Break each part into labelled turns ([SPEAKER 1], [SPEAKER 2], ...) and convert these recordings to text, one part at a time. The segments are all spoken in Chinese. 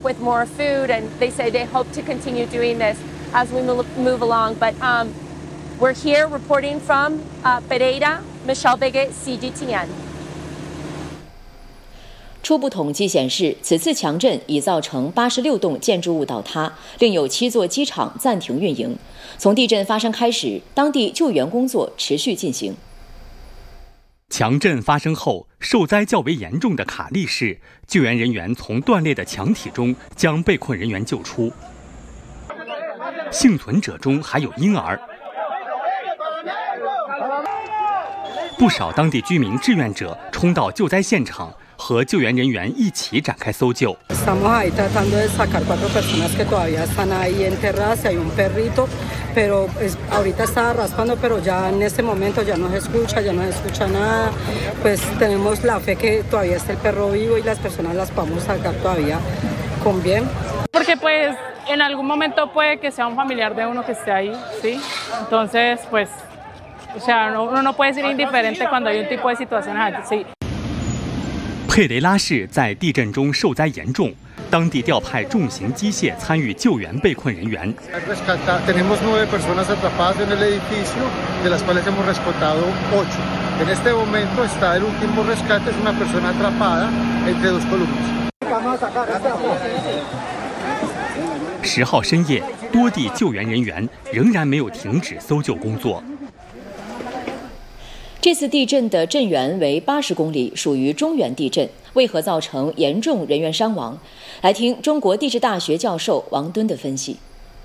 [SPEAKER 1] with more food, and they say they hope to continue doing this as we move along. But we're here reporting from Pereira, Michelle Vega, CGTN。
[SPEAKER 2] 初步统计显示，此次强震已造成86栋建筑物倒塌，另有7座机场暂停运营。从地震发生开始，当地救援工作持续进行。
[SPEAKER 3] 强震发生后，受灾较为严重的卡利市救援人员从断裂的墙体中将被困人员救出，幸存者中还有婴儿。不少当地居民志愿者冲到救灾现场，和救援人员一起展开搜救。
[SPEAKER 4] Pero ahorita está raspando, pero ya en este momento ya no se escucha nada. Pues tenemos la fe que todavía está el perro vivo y las personas las podemos sacar todavía con bien.
[SPEAKER 5] Porque pues en algún momento puede que sea un familiar de uno que esté ahí, ¿sí? Entonces, pues, o sea, uno no puede ser indiferente cuando hay un tipo de situaciones así.
[SPEAKER 3] 佩雷拉市在地震中受灾严重。当地调派重型机械参与救援被困人员。
[SPEAKER 6] Tenemos 9 personas atrapadas en el edificio, de las cuales hemos rescatado 8. En este momento está el último rescate, es una persona atrapada entre 2 columnas.
[SPEAKER 3] 10号深夜，多地救援人员仍然没有停止搜救工作。
[SPEAKER 2] 这次地震的震源为80公里，属于中原地震。为何造成严重人员伤亡？来听中国地质大学教授王敦的分析。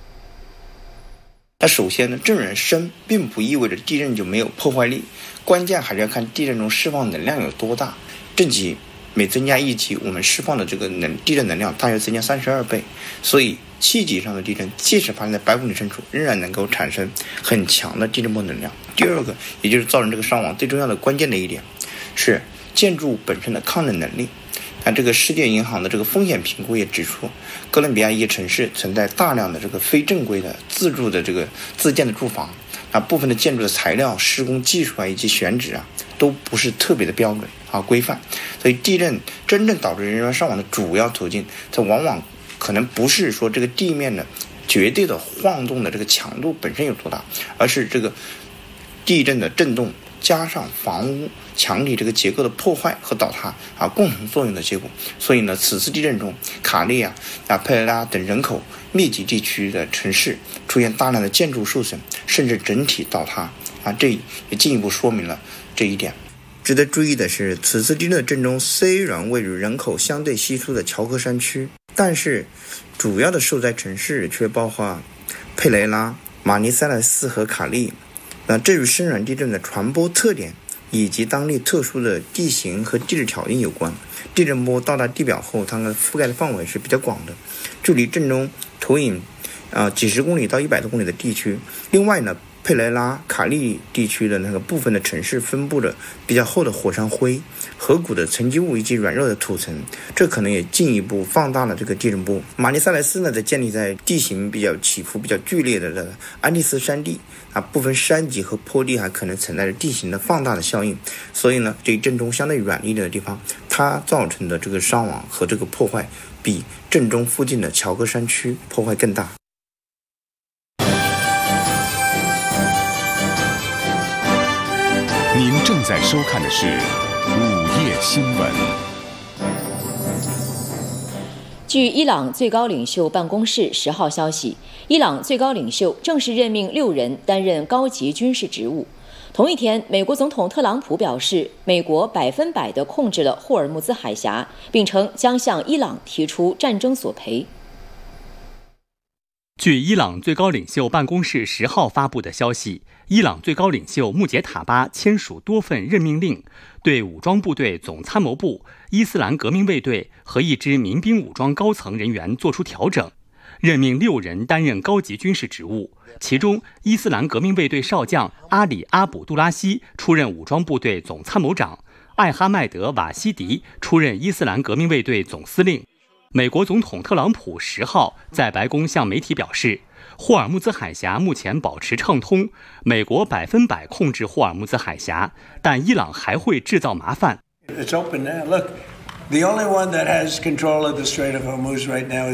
[SPEAKER 7] 那首先呢，震源深并不意味着地震就没有破坏力，关键还是要看地震中释放能量有多大。震级每增加1级，我们释放的这个地震能量大约增加32倍，所以7级以上的地震，即使发生在100公里深处，仍然能够产生很强的地震波能量。第二个，也就是造成这个伤亡最重要的关键的一点，是建筑物本身的抗震能力。那这个世界银行的这个风险评估也指出，哥伦比亚一些城市存在大量的这个非正规的自住的这个自建的住房，那部分的建筑的材料、施工技术以及选址都不是特别的标准规范，所以地震真正导致人员伤亡的主要途径，它往往可能不是说这个地面的绝对的晃动的这个强度本身有多大，而是这个地震的震动加上房屋墙体这个结构的破坏和倒塌共同作用的结果。所以呢，此次地震中，卡利佩雷拉等人口密集地区的城市出现大量的建筑受损，甚至整体倒塌这也进一步说明了这一点。值得注意的是，此次地震的震中虽然位于人口相对稀疏的乔科山区，但是主要的受灾城市却包括佩雷拉、马尼塞莱斯和卡利。那这与深软地震的传播特点以及当地特殊的地形和地质条件有关。地震波到达地表后，它的覆盖的范围是比较广的，距离震中投影几十公里到100多公里的地区。另外呢，佩雷拉、卡利地区的那个部分的城市分布着比较厚的火山灰、河谷的沉积物以及软弱的土层，这可能也进一步放大了这个地震波。马尼塞莱斯呢，在建立在地形比较起伏比较剧烈的安第斯山地部分山脊和坡地还可能存在着地形的放大的效应，所以呢，这震中相对远离的地方，它造成的这个伤亡和这个破坏比震中附近的乔科山区破坏更大。
[SPEAKER 8] 您正在收看的是午夜新闻。
[SPEAKER 2] 据伊朗最高领袖办公室10号消息，伊朗最高领袖正式任命6人担任高级军事职务。同一天，美国总统特朗普表示，美国100%地控制了霍尔木兹海峡，并称将向伊朗提出战争索赔。
[SPEAKER 3] 据伊朗最高领袖办公室10号发布的消息，伊朗最高领袖穆杰塔巴签署多份任命令，对武装部队总参谋部、伊斯兰革命卫队和一支民兵武装高层人员作出调整，任命6人担任高级军事职务。其中，伊斯兰革命卫队少将阿里·阿卜杜拉希出任武装部队总参谋长，艾哈迈德·瓦西迪出任伊斯兰革命卫队总司令。美国总统特朗普10号在白宫向媒体表示，霍尔木兹海峡目前保持畅通，美国100%控制霍尔木兹海峡，但伊朗还会制造麻烦。
[SPEAKER 9] It's open now. Look, the only one that has control of the Strait of Hormuz right now